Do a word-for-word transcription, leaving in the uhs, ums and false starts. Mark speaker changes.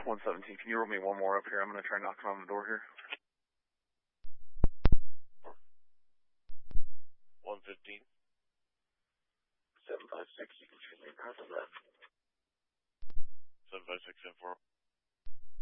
Speaker 1: one seventeen, can you roll me one more up here? I'm going to try knocking on the door here.
Speaker 2: one fifteen.
Speaker 3: seven five six, you can shoot me across the left.
Speaker 2: seven five six, ten four.